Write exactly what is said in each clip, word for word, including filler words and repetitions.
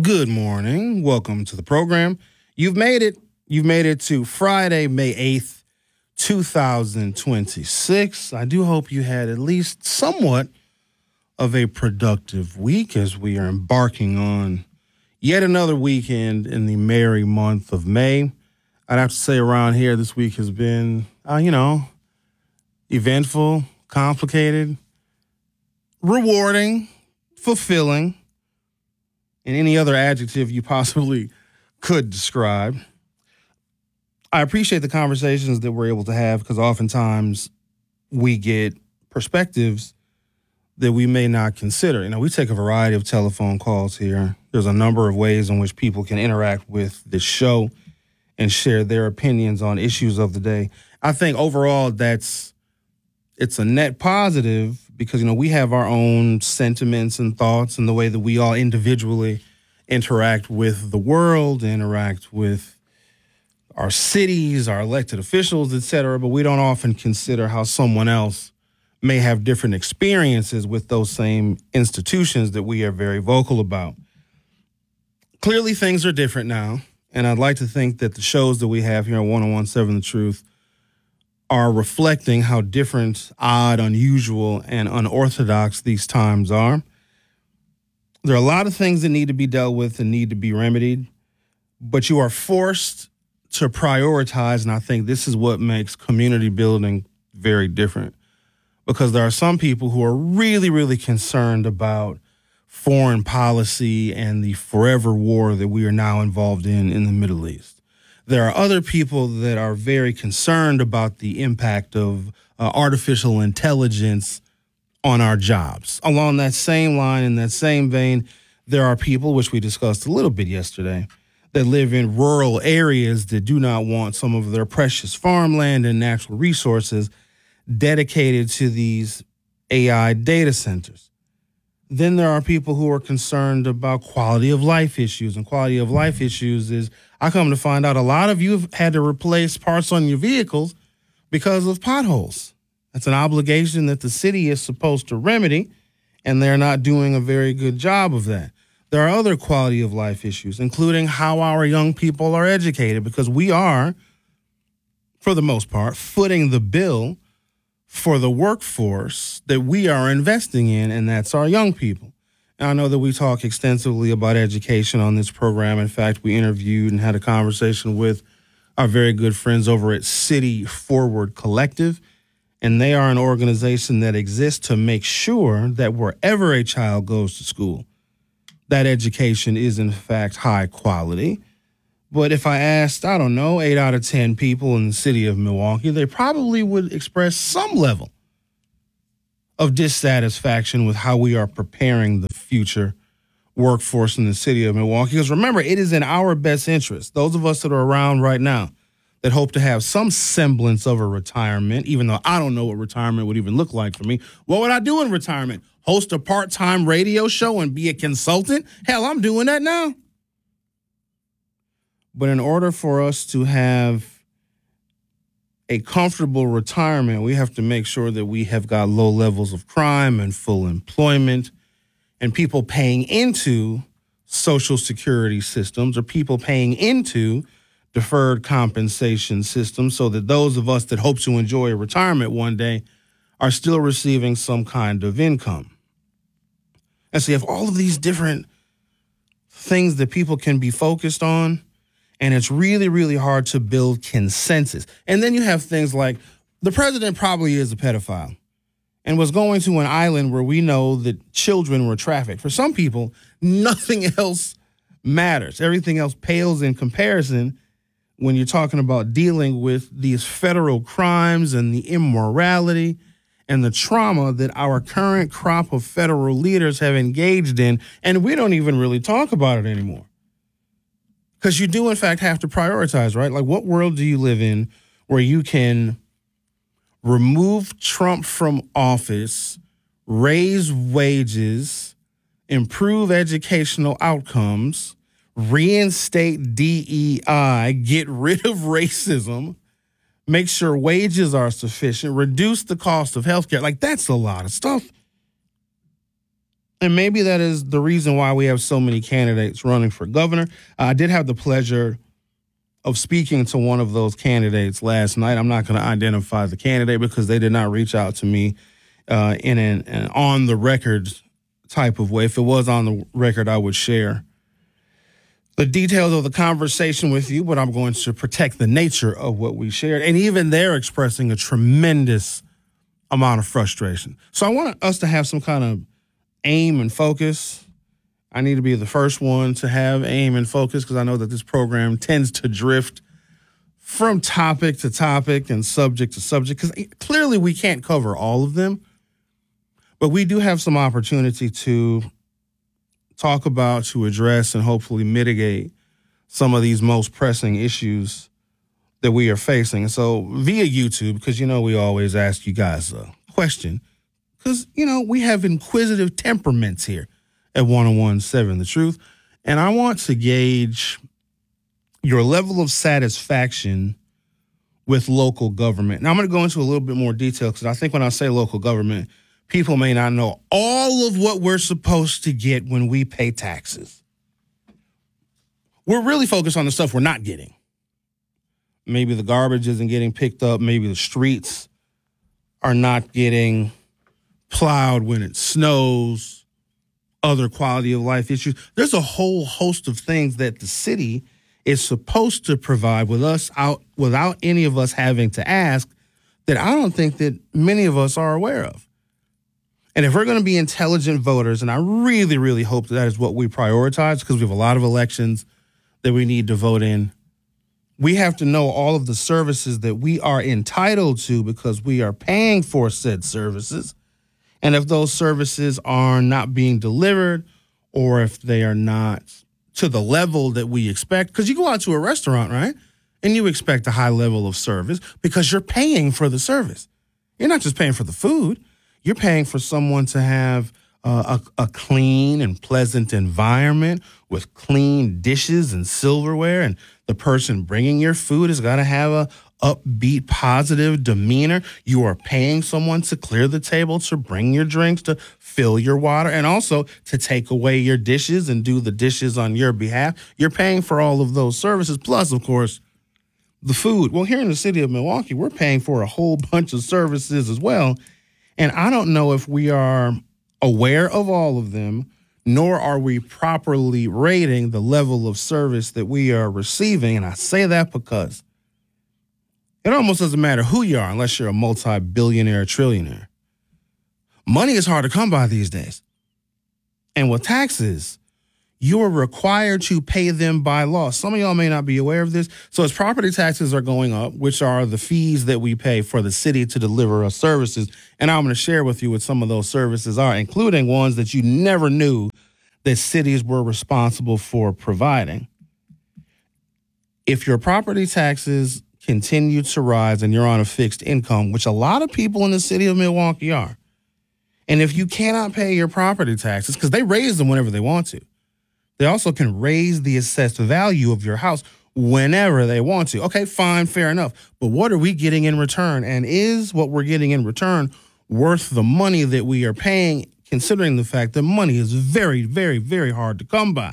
Good morning. Welcome to the program. You've made it. You've made it to Friday, May eighth, twenty twenty-six. I do hope you had at least somewhat of a productive week as we are embarking on yet another weekend in the merry month of May. I'd have to say around here this week has been, uh, you know, eventful, complicated, rewarding, fulfilling, and any other adjective you possibly could describe. I appreciate the conversations that we're able to have because oftentimes we get perspectives that we may not consider. You know, we take a variety of telephone calls here. There's a number of ways in which people can interact with this show and share their opinions on issues of the day. I think overall that's it's a net positive because, you know, we have our own sentiments and thoughts and the way that we all individually interact with the world, interact with our cities, our elected officials, et cetera, but we don't often consider how someone else may have different experiences with those same institutions that we are very vocal about. Clearly, things are different now, and I'd like to think that the shows that we have here on one oh one point seven The Truth are reflecting how different, odd, unusual, and unorthodox these times are. There are a lot of things that need to be dealt with and need to be remedied, but you are forced to prioritize, and I think this is what makes community building very different, because there are some people who are really, really concerned about foreign policy and the forever war that we are now involved in in the Middle East. There are other people that are very concerned about the impact of uh, artificial intelligence on our jobs. Along that same line, in that same vein, there are people, which we discussed a little bit yesterday, that live in rural areas that do not want some of their precious farmland and natural resources dedicated to these A I data centers. Then there are people who are concerned about quality of life issues, and quality of life issues is, I come to find out a lot of you have had to replace parts on your vehicles because of potholes. That's an obligation that the city is supposed to remedy, and they're not doing a very good job of that. There are other quality of life issues, including how our young people are educated, because we are, for the most part, footing the bill for the workforce that we are investing in, and that's our young people. And I know that we talk extensively about education on this program. In fact, we interviewed and had a conversation with our very good friends over at City Forward Collective, and they are an organization that exists to make sure that wherever a child goes to school, that education is, in fact, high quality. But if I asked, I don't know, eight out of ten people in the city of Milwaukee, they probably would express some level of dissatisfaction with how we are preparing the future workforce in the city of Milwaukee. Because remember, it is in our best interest, those of us that are around right now that hope to have some semblance of a retirement, even though I don't know what retirement would even look like for me. What would I do in retirement? Host a part-time radio show and be a consultant? Hell, I'm doing that now. But in order for us to have a comfortable retirement, we have to make sure that we have got low levels of crime and full employment and people paying into Social Security systems or people paying into deferred compensation systems so that those of us that hope to enjoy a retirement one day are still receiving some kind of income. And so you have all of these different things that people can be focused on, and it's really, really hard to build consensus. And then you have things like the president probably is a pedophile and was going to an island where we know that children were trafficked. For some people, nothing else matters. Everything else pales in comparison when you're talking about dealing with these federal crimes and the immorality and the trauma that our current crop of federal leaders have engaged in, and we don't even really talk about it anymore. Because you do, in fact, have to prioritize, right? Like, what world do you live in where you can remove Trump from office, raise wages, improve educational outcomes, reinstate D E I, get rid of racism, make sure wages are sufficient, reduce the cost of healthcare? Like, that's a lot of stuff. And maybe that is the reason why we have so many candidates running for governor. I did have the pleasure of speaking to one of those candidates last night. I'm not going to identify the candidate because they did not reach out to me uh, in an, an on-the-record type of way. If it was on the record, I would share the details of the conversation with you, but I'm going to protect the nature of what we shared. And even they're expressing a tremendous amount of frustration. So I want us to have some kind of aim and focus. I need to be the first one to have aim and focus because I know that this program tends to drift from topic to topic and subject to subject because clearly we can't cover all of them, but we do have some opportunity to talk about, to address, and hopefully mitigate some of these most pressing issues that we are facing. So via YouTube, because, you know, we always ask you guys a question because, you know, we have inquisitive temperaments here at one oh one point seven The Truth. And I want to gauge your level of satisfaction with local government. Now, I'm going to go into a little bit more detail because I think when I say local government, people may not know all of what we're supposed to get when we pay taxes. We're really focused on the stuff we're not getting. Maybe the garbage isn't getting picked up. Maybe the streets are not getting plowed when it snows. Other quality of life issues. There's a whole host of things that the city is supposed to provide with us out without any of us having to ask that I don't think that many of us are aware of. And if we're going to be intelligent voters, and I really, really hope that that is what we prioritize because we have a lot of elections that we need to vote in, we have to know all of the services that we are entitled to because we are paying for said services. And if those services are not being delivered or if they are not to the level that we expect, because you go out to a restaurant, right, and you expect a high level of service because you're paying for the service. You're not just paying for the food. You're paying for someone to have uh, a, a clean and pleasant environment with clean dishes and silverware, and the person bringing your food has got to have a upbeat, positive demeanor. You are paying someone to clear the table, to bring your drinks, to fill your water, and also to take away your dishes and do the dishes on your behalf. You're paying for all of those services, plus, of course, the food. Well, here in the city of Milwaukee, we're paying for a whole bunch of services as well. And I don't know if we are aware of all of them, nor are we properly rating the level of service that we are receiving. And I say that because it almost doesn't matter who you are unless you're a multi-billionaire, trillionaire. Money is hard to come by these days. And with taxes, you are required to pay them by law. Some of y'all may not be aware of this. So as property taxes are going up, which are the fees that we pay for the city to deliver us services, and I'm going to share with you what some of those services are, including ones that you never knew that cities were responsible for providing. If your property taxes continue to rise and you're on a fixed income, which a lot of people in the city of Milwaukee are, and if you cannot pay your property taxes, because they raise them whenever they want to, they also can raise the assessed value of your house whenever they want to. Okay, fine, fair enough. But what are we getting in return? And is what we're getting in return worth the money that we are paying, considering the fact that money is very, very, very hard to come by?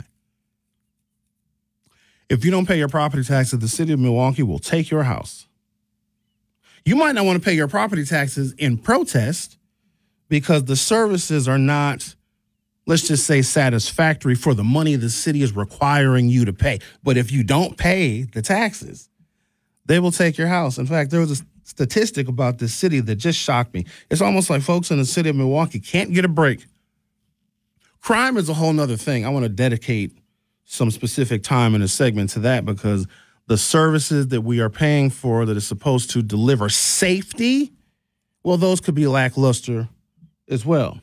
If you don't pay your property taxes, the city of Milwaukee will take your house. You might not want to pay your property taxes in protest because the services are not, let's just say, satisfactory for the money the city is requiring you to pay. But if you don't pay the taxes, they will take your house. In fact, there was a statistic about this city that just shocked me. It's almost like folks in the city of Milwaukee can't get a break. Crime is a whole nother thing. I want to dedicate some specific time in a segment to that because the services that we are paying for that is supposed to deliver safety, well, those could be lackluster as well.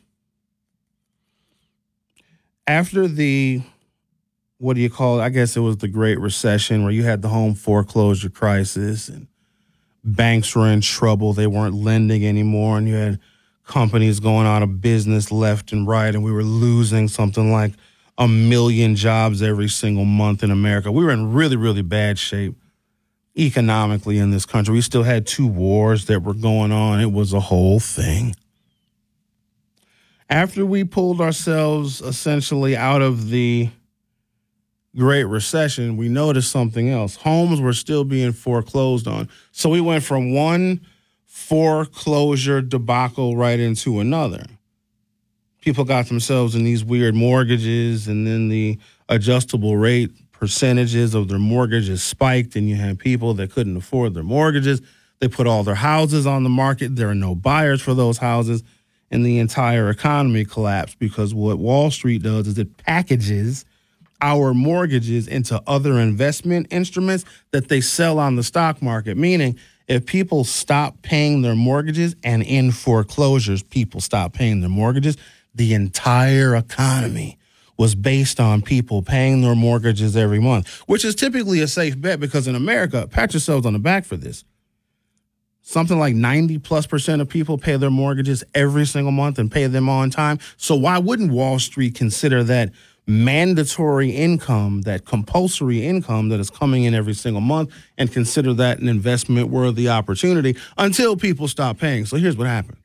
After the, what do you call it? I guess it was the Great Recession where you had the home foreclosure crisis and banks were in trouble. They weren't lending anymore. And you had companies going out of business left and right. And we were losing something like a million jobs every single month in America. We were in really, really bad shape economically in this country. We still had two wars that were going on. It was a whole thing. After we pulled ourselves essentially out of the Great Recession, we noticed something else. Homes were still being foreclosed on. So we went from one foreclosure debacle right into another. People got themselves in these weird mortgages, and then the adjustable rate percentages of their mortgages spiked, and you had people that couldn't afford their mortgages. They put all their houses on the market. There are no buyers for those houses, and the entire economy collapsed because what Wall Street does is it packages our mortgages into other investment instruments that they sell on the stock market, meaning if people stop paying their mortgages, and in foreclosures, people stop paying their mortgages, the entire economy was based on people paying their mortgages every month, which is typically a safe bet because in America, pat yourselves on the back for this. Something like ninety plus percent of people pay their mortgages every single month and pay them on time. So why wouldn't Wall Street consider that mandatory income, that compulsory income that is coming in every single month, and consider that an investment worthy opportunity until people stop paying? So here's what happened.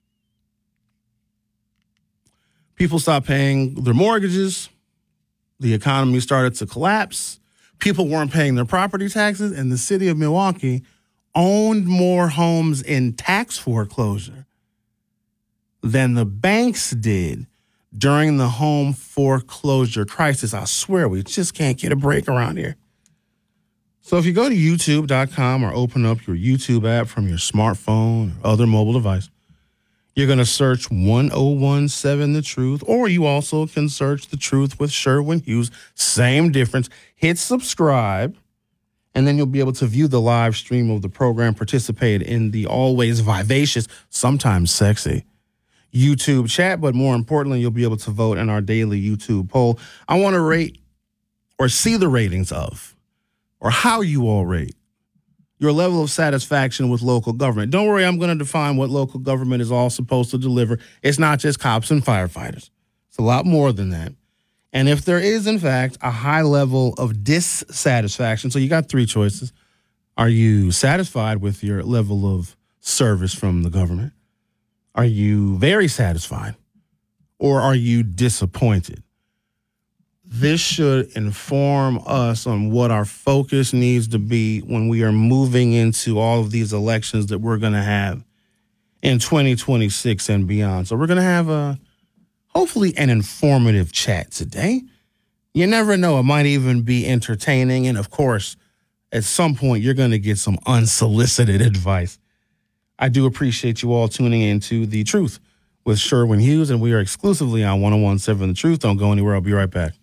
People stopped paying their mortgages. The economy started to collapse. People weren't paying their property taxes, and the city of Milwaukee owned more homes in tax foreclosure than the banks did during the home foreclosure crisis. I swear we just can't get a break around here. So if you go to YouTube dot com or open up your YouTube app from your smartphone or other mobile device, you're going to search one oh one seven The Truth, or you also can search The Truth with Sherwin Hughes. Same difference. Hit subscribe, and then you'll be able to view the live stream of the program, participate in the always vivacious, sometimes sexy YouTube chat, but more importantly, you'll be able to vote in our daily YouTube poll. I want to rate or see the ratings of, or how you all rate your level of satisfaction with local government. Don't worry, I'm going to define what local government is all supposed to deliver. It's not just cops and firefighters. It's a lot more than that. And if there is, in fact, a high level of dissatisfaction, so you got three choices. Are you satisfied with your level of service from the government? Are you very satisfied? Or are you disappointed? This should inform us on what our focus needs to be when we are moving into all of these elections that we're going to have in twenty twenty-six and beyond. So we're going to have a, hopefully an informative chat today. You never know. It might even be entertaining. And of course, at some point, you're going to get some unsolicited advice. I do appreciate you all tuning in to The Truth with Sherwin Hughes, and we are exclusively on one oh one seven The Truth. Don't go anywhere. I'll be right back.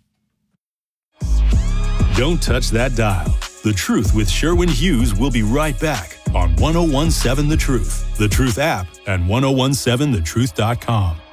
Don't touch that dial. The Truth with Sherwin Hughes will be right back on one oh one seven The Truth, The Truth app, and ten seventeen the truth dot com.